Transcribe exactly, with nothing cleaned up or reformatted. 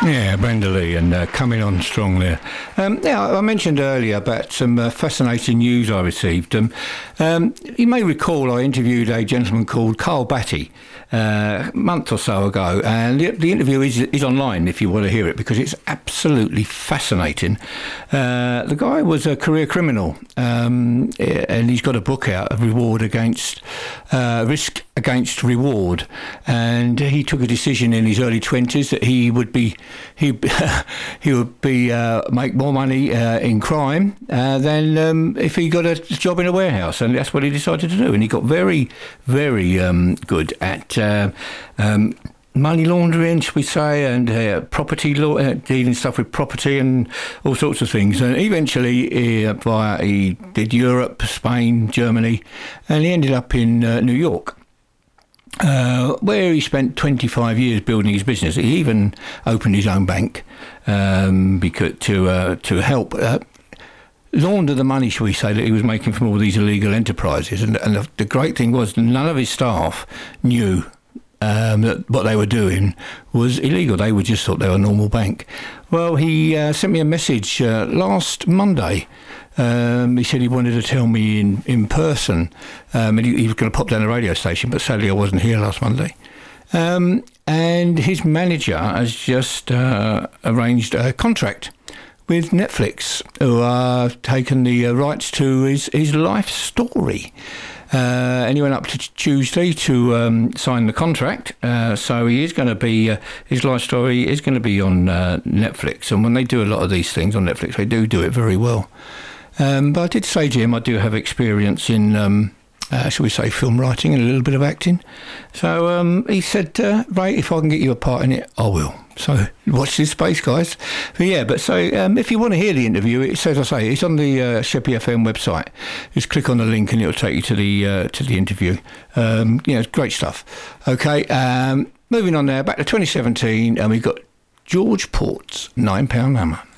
Yeah, Brenda Lee, and uh, coming on strong there. Um, yeah, I mentioned earlier about some uh, fascinating news I received. Um, um, you may recall I interviewed a gentleman called Carl Batty uh, a month or so ago, and the, the interview is, is online if you want to hear it, because it's absolutely fascinating. Uh, the guy was a career criminal, um, and he's got a book out, of Reward Against uh, Risk Against Reward, and he took a decision in his early twenties that he would be he he would be uh, make more money uh, in crime uh, than um, if he got a job in a warehouse, and that's what he decided to do. And he got very, very um, good at uh, um, money laundering, should we say, and uh, property law, uh, dealing stuff with property and all sorts of things. And eventually, he, uh, via he did Europe, Spain, Germany, and he ended up in uh, New York. Uh, where he spent twenty-five years building his business. He even opened his own bank um, because to uh, to help uh, launder the money, shall we say, that he was making from all these illegal enterprises. And, and the, the great thing was, none of his staff knew um, that what they were doing was illegal. They were just thought they were a normal bank. Well, he uh, sent me a message uh, last Monday. Um, he said he wanted to tell me in, in person, um, and he, he was going to pop down the radio station, but sadly I wasn't here last Monday. Um, and his manager has just uh, arranged a contract with Netflix, who are taking the uh, rights to his, his life story. Uh, and he went up to Tuesday to um, sign the contract. Uh, so he is going to be, uh, his life story is going to be on uh, Netflix. And when they do a lot of these things on Netflix, they do do it very well. Um, but I did say to him I do have experience in, um, uh, shall we say, film writing and a little bit of acting. So um, he said, uh, Ray, if I can get you a part in it, I will. So watch this space, guys. But yeah, but so um, if you want to hear the interview, it's, as I say, it's on the uh, Sheppey F M website. Just click on the link and it'll take you to the uh, to the interview. Um, you know, it's great stuff. Okay, um, moving on now, back to twenty seventeen, and we've got George Port's nine pound Hammer.